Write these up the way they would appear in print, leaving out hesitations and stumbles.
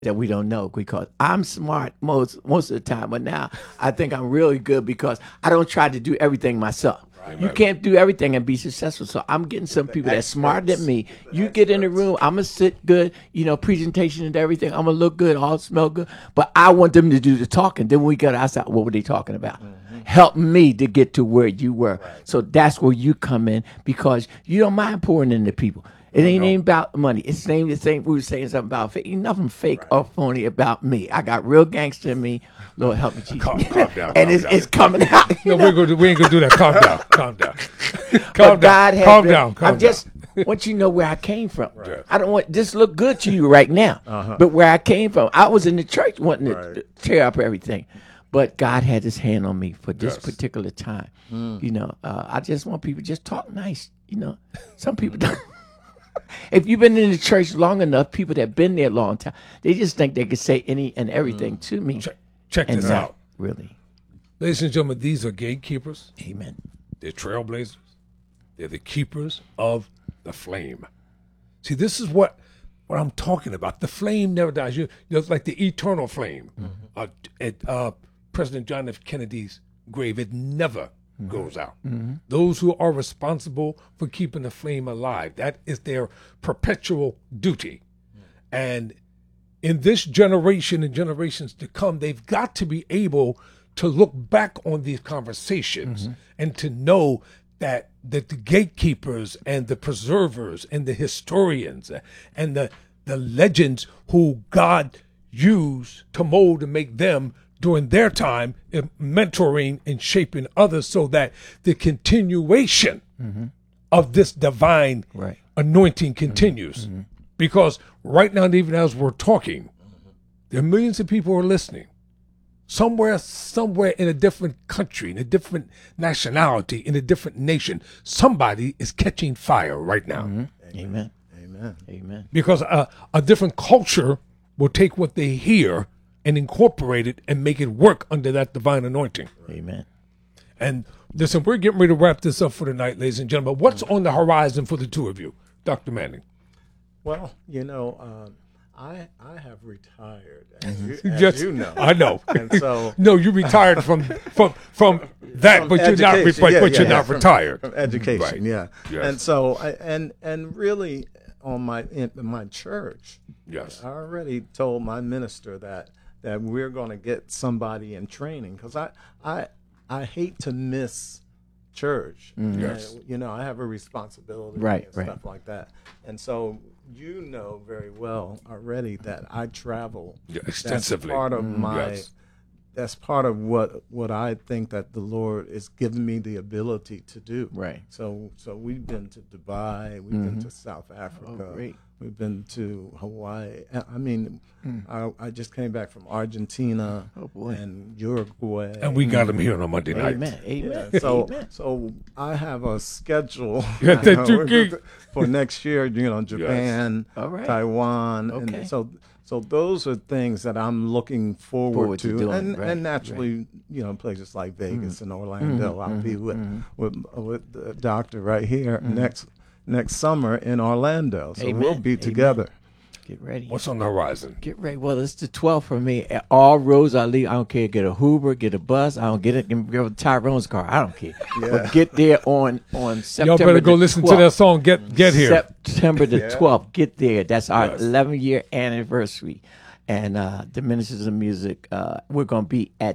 that we don't know, because I'm smart most of the time, but now I think I'm really good because I don't try to do everything myself. You can't do everything and be successful. So I'm getting some people that's smarter than me. You get in the room, I'm gonna sit good, presentation and everything. I'm gonna look good, all smell good. But I want them to do the talking. Then when we got outside, what were they talking about? Help me to get to where you were. So that's where you come in, because you don't mind pouring into people. It ain't about money. It's the same. We were saying something about fake. Ain't nothing fake or phony about me. I got real gangster in me. Lord help me, Jesus. Calm down. And it's coming out. No, we ain't gonna do that. Calm down. Calm down. But God has Calm been- down. I just want you to know where I came from. I don't want this look good to you right now, but where I came from, I was in the church wanting to tear up everything, but God had His hand on me for this particular time. I just want people to just talk nice. Some people don't. If you've been in the church long enough, people that have been there a long time, they just think they can say any and everything to me. Check and this not out. Really. Ladies and gentlemen, these are gatekeepers. Amen. They're trailblazers. They're the keepers of the flame. See, this is what I'm talking about. The flame never dies. You're like the eternal flame. At President John F. Kennedy's grave, it never goes out. Those who are responsible for keeping the flame alive, that is their perpetual duty. And in this generation and generations to come, they've got to be able to look back on these conversations and to know that the gatekeepers and the preservers and the historians and the legends who God used to mold and make them during their time in mentoring and shaping others, so that the continuation of this divine anointing continues. Because right now, even as we're talking, there are millions of people who are listening. Somewhere in a different country, in a different nationality, in a different nation, somebody is catching fire right now. Amen. Amen. Because a different culture will take what they hear and incorporate it and make it work under that divine anointing. Amen. And listen, we're getting ready to wrap this up for tonight, ladies and gentlemen. What's on the horizon for the two of you, Dr. Manning? Well, I have retired, Yes, you know. I know. And so No, you retired from that, but you're not. education, You're not retired. from education. Right. Yeah, Yes. and so and really on in my church, Yes. I already told my minister that we're going to get somebody in training, because I hate to miss church. Yes. I have a responsibility Right, and right. stuff like that, and so very well already that I travel Extensively. That's part of my. Yes. That's part of what I think that the Lord is giving me the ability to do. Right. So we've been to Dubai, we've been to South Africa, Oh, great. we've been to Hawaii. I mean, I just came back from Argentina Oh, boy. and Uruguay. And we got him here on a Monday night. Amen. Amen. Yeah, so Amen. so I have a schedule Yeah, that you get- for next year. Japan, All right. Taiwan, Okay. and so those are things that I'm looking forward to to, doing, and right, and naturally, places like Vegas and Orlando. I'll be with the doctor right here next summer in Orlando. So we'll Amen. be Amen. together. Get ready. What's on the horizon? Get ready. Well, it's the 12th for me. All roads I leave. I don't care. Get a Uber, get a bus. I don't get it. Get Tyrone's car. I don't care. But get there on September. Y'all better go the listen 12th. to that song. Get here. September the 12th. Get there. That's our Yes. 11-year anniversary. And the Ministers of Music, we're going to be at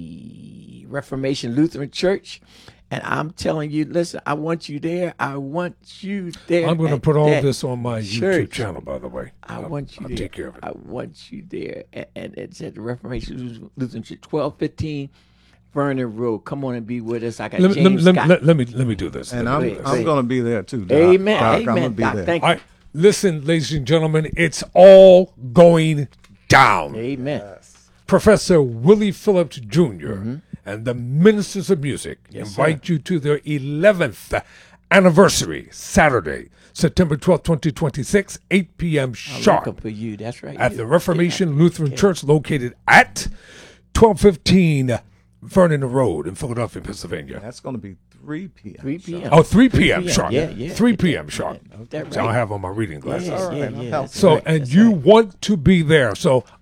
the Reformation Lutheran Church. And I'm telling you, listen, I want you there. I want you there. I'm going to at put all that this on my YouTube church. channel, by the way. I want you I'll there. take care of it. I want you there. And it's at the Reformation Lutheran Church, 1215 Vernon Road. Come on and be with us. I got James Scott. Let me do this. And Let me I'm do this. I'm going to be there too. Doc. Amen. Doc, I'm Amen. going to be Doc, there. thank All you. right, listen, ladies and gentlemen, it's all going down. Amen. Professor Willie Phillips Jr. and the Ministers of Music invite you to their 11th anniversary, Saturday, September 12th, 2026, 8 p.m. I'm sharp looking for you. That's right. at the Reformation Lutheran Church located at 1215 Vernon Road in Philadelphia, Pennsylvania. That's going to be 3 p.m. 3 p.m. Oh, 3 p.m. sharp. Yeah. 3 p.m. sharp. That So I right. have on my reading glasses. Yeah, All right, yeah, I'm yeah. healthy. So, Right, and that's you right. want to be there. So